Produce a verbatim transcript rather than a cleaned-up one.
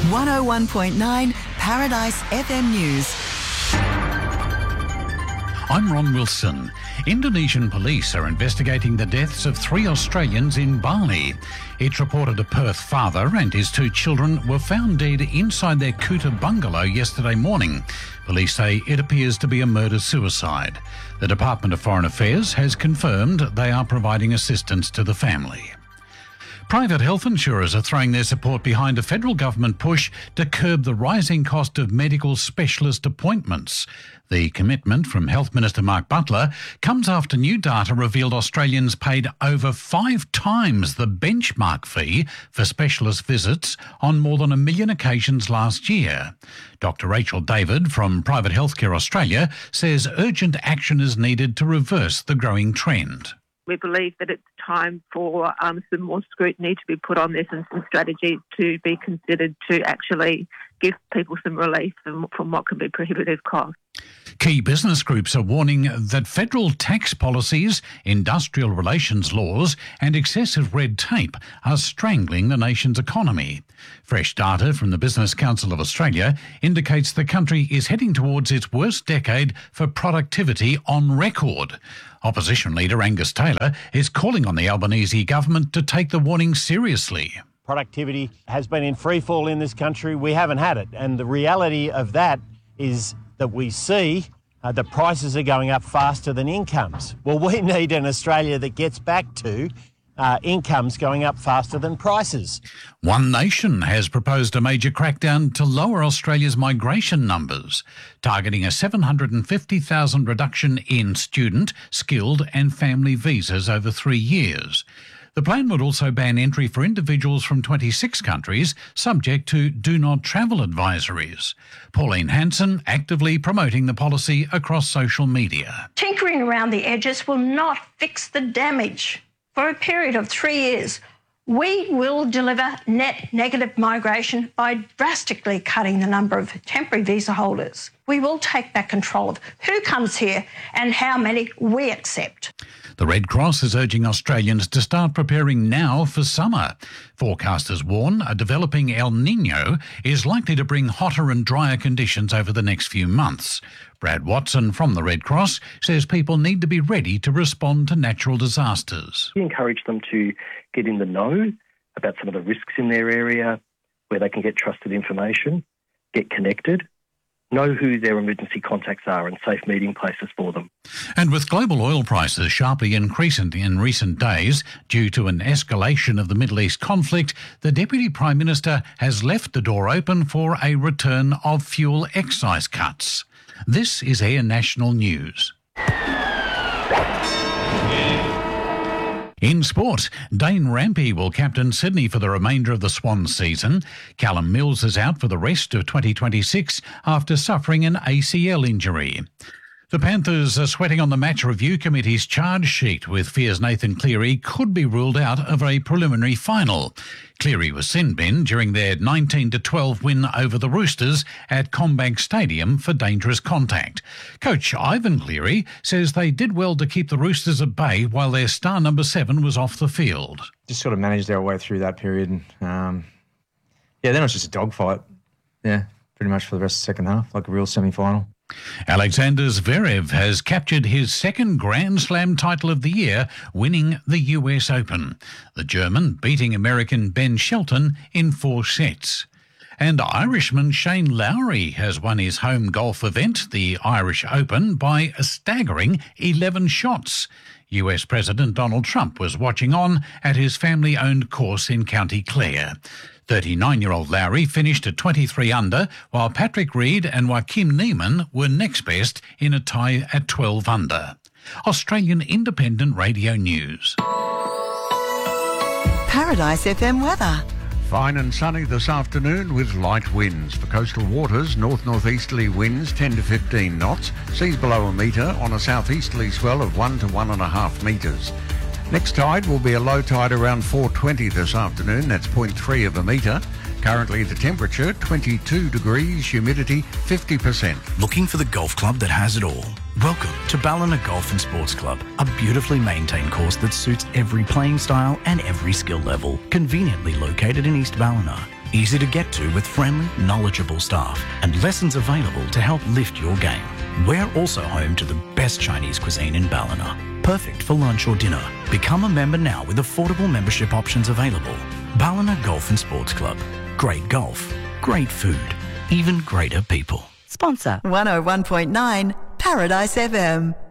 one oh one point nine Paradise F M News. I'm Ron Wilson. Indonesian police are investigating the deaths of three Australians in Bali. It's reported a Perth father and his two children were found dead inside their Kuta bungalow yesterday morning. Police say it appears to be a murder-suicide. The Department of Foreign Affairs has confirmed they are providing assistance to the family. Private health insurers are throwing their support behind a federal government push to curb the rising cost of medical specialist appointments. The commitment from Health Minister Mark Butler comes after new data revealed Australians paid over five times the benchmark fee for specialist visits on more than a million occasions last year. Doctor Rachel David from Private Healthcare Australia says urgent action is needed to reverse the growing trend. We believe that it's time for um, some more scrutiny to be put on this and some strategies to be considered to actually give people some relief from, from what can be prohibitive costs. Key business groups are warning that federal tax policies, industrial relations laws and excessive red tape are strangling the nation's economy. Fresh data from the Business Council of Australia indicates the country is heading towards its worst decade for productivity on record. Opposition leader Angus Taylor is calling on the Albanese government to take the warning seriously. Productivity has been in free fall in this country. We haven't had it. And the reality of that is that we see uh, the prices are going up faster than incomes. Well, we need an Australia that gets back to uh, incomes going up faster than prices. One Nation has proposed a major crackdown to lower Australia's migration numbers, targeting a seven hundred fifty thousand reduction in student, skilled and family visas over three years. The plan would also ban entry for individuals from twenty-six countries, subject to do not travel advisories. Pauline Hanson actively promoting the policy across social media. Tinkering around the edges will not fix the damage. For a period of three years, we will deliver net negative migration by drastically cutting the number of temporary visa holders. We will take back control of who comes here and how many we accept. The Red Cross is urging Australians to start preparing now for summer. Forecasters warn a developing El Niño is likely to bring hotter and drier conditions over the next few months. Brad Watson from the Red Cross says people need to be ready to respond to natural disasters. We encourage them to get in the know about some of the risks in their area, where they can get trusted information, get connected, know who their emergency contacts are and safe meeting places for them. And with global oil prices sharply increasing in recent days due to an escalation of the Middle East conflict, the Deputy Prime Minister has left the door open for a return of fuel excise cuts. This is Air National News. In sport, Dane Rampe will captain Sydney for the remainder of the Swans season. Callum Mills is out for the rest of twenty twenty-six after suffering an A C L injury. The Panthers are sweating on the match review committee's charge sheet, with fears Nathan Cleary could be ruled out of a preliminary final. Cleary was sin-binned during their nineteen to twelve win over the Roosters at CommBank Stadium for dangerous contact. Coach Ivan Cleary says they did well to keep the Roosters at bay while their star number seven was off the field. Just sort of managed our way through that period. Um, yeah, then it was just a dogfight. Yeah, pretty much for the rest of the second half, like a real semi-final. Alexander Zverev has captured his second Grand Slam title of the year, winning the U S Open. The German beating American Ben Shelton in four sets. And Irishman Shane Lowry has won his home golf event, the Irish Open, by a staggering eleven shots. U S President Donald Trump was watching on at his family-owned course in County Clare. thirty-nine-year-old Lowry finished at twenty-three under, while Patrick Reed and Joaquim Niemann were next best in a tie at twelve under. Australian Independent Radio News. Paradise F M weather. Fine and sunny this afternoon with light winds. For coastal waters, north-northeasterly winds ten to fifteen knots, seas below a metre on a southeasterly swell of one to one and a half metres. Next tide will be a low tide around four twenty this afternoon, that's zero point three of a metre. Currently the temperature twenty-two degrees, humidity fifty percent. Looking for the golf club that has it all? Welcome to Ballina Golf and Sports Club, a beautifully maintained course that suits every playing style and every skill level. Conveniently located in East Ballina. easy to get to with friendly, knowledgeable staff and lessons available to help lift your game. We're also home to the best Chinese cuisine in Ballina, perfect for lunch or dinner. Become a member now with affordable membership options available. Ballina Golf and Sports Club. Great golf, great food, even greater people. Sponsor one oh one point nine Paradise F M.